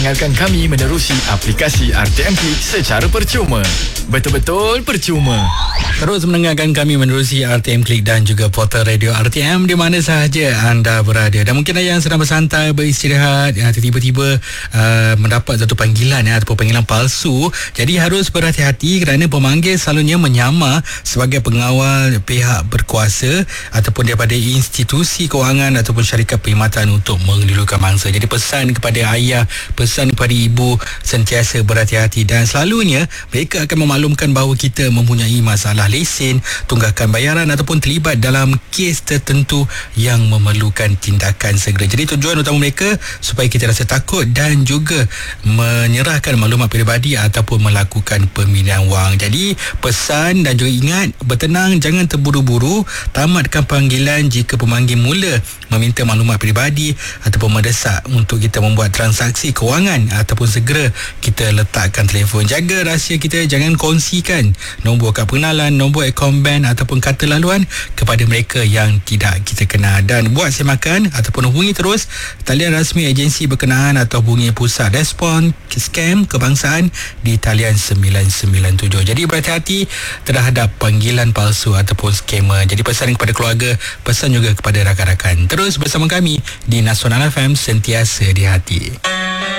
mendengarkan kami menerusi aplikasi RTM Klik secara percuma. Betul-betul percuma. Terus mendengarkan kami menerusi RTM Klik dan juga portal radio RTM di mana sahaja anda berada. Dan mungkin ada yang sedang bersantai, beristirahat, tiba-tiba mendapat satu panggilan ataupun panggilan palsu. Jadi harus berhati-hati kerana pemanggil selalunya menyamar sebagai pengawal pihak berkuasa ataupun daripada institusi kewangan ataupun syarikat perkhidmatan untuk mengelirukan mangsa. Jadi pesan kepada ayah, pesan kepada ibu, sentiasa berhati-hati dan selalunya mereka akan memaklumkan bahawa kita mempunyai masalah lesen, tunggakan bayaran ataupun terlibat dalam kes tertentu yang memerlukan tindakan segera. Jadi tujuan utama mereka supaya kita rasa takut dan juga menyerahkan maklumat peribadi ataupun melakukan pemilihan wang. Jadi pesan dan juga ingat, bertenang, jangan terburu-buru, tamatkan panggilan jika pemanggil mula meminta maklumat peribadi ataupun mendesak untuk kita membuat transaksi kewangan ataupun segera kita letakkan telefon. Jaga rahsia kita, jangan kongsikan nombor kad pengenalan, nombor akaun bank ataupun kata laluan kepada mereka yang tidak kita kenal. Dan buat semakan ataupun hubungi terus talian rasmi agensi berkenaan atau hubungi pusat respon scam kebangsaan di talian 997. Jadi berhati-hati terhadap panggilan palsu ataupun scammer. Jadi pesan kepada keluarga, pesan juga kepada rakan-rakan. Terus bersama kami di Nasional FM, sentiasa di hati.